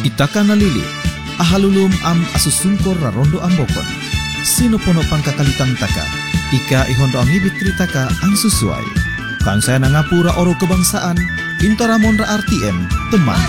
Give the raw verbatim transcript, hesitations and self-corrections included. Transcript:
Itaka nalili, ahalulum am asusungkor rarondo ambokon. Sino pono pangkakalitang taka, ika ihondo ang ibitri taka ang susuay. Kan saya nangapura oro kebangsaan, Intaramon ra R T M, teman